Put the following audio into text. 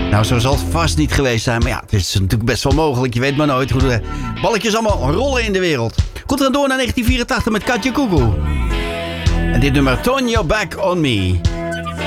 Nou, zo zal het vast niet geweest zijn. Maar ja, het is natuurlijk best wel mogelijk. Je weet maar nooit hoe de balletjes allemaal rollen in de wereld. Goed, we gaan door naar 1984 met Katja Koekoe. En dit nummer, Turn Your Back on Me.